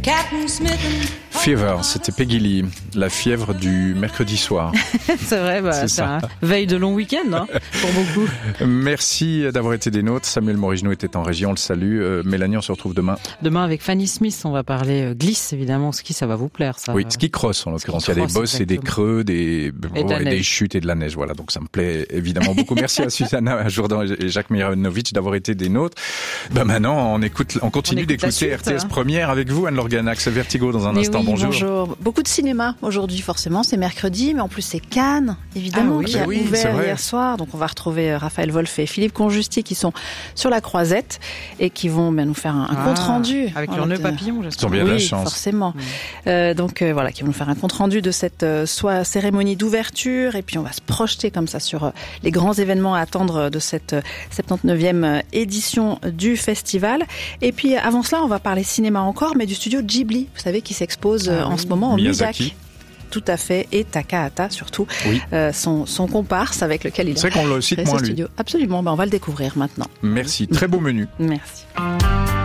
Fever, c'était Peggy Lee, la fièvre du mercredi soir. C'est vrai, c'est un veille de long week-end, hein, pour beaucoup. Merci d'avoir été des nôtres. Samuel Morigno était en régie, on le salue. Mélanie, on se retrouve demain. Demain avec Fanny Smith, on va parler glisse, évidemment. Ski, ça va vous plaire, ça. Oui, ski cross en l'occurrence. Il y a des bosses et des creux, des chutes et de la neige. Voilà, donc ça me plaît évidemment beaucoup. Merci à Susanna Jourdan et Jacques Miranovic d'avoir été des nôtres. Maintenant, on continue d'écouter RTS Première avec vous, Anne Lorganac. Vertigo dans un instant. Bonjour. Beaucoup de cinéma aujourd'hui, forcément, c'est mercredi, mais en plus c'est Cannes, évidemment, qui a ouvert hier soir. Donc on va retrouver Raphaël Wolf et Philippe Conjusti qui sont sur la croisette et qui vont nous faire un compte rendu. Avec leur nœud papillon, j'espère. Ils ont bien de la chance. Forcément. Donc voilà, qui vont nous faire un compte rendu de cette cérémonie d'ouverture, et puis on va se projeter comme ça sur les grands événements à attendre de cette 79e édition du festival. Et puis avant cela, on va parler cinéma encore, mais du studio Ghibli, vous savez, qui s'expose en ce moment au Miyazaki. Tout à fait, et Takahata surtout, son comparse avec lequel il a. C'est vrai qu'on le cite moins, lui. Absolument, on va le découvrir maintenant. Merci, très beau menu. Merci.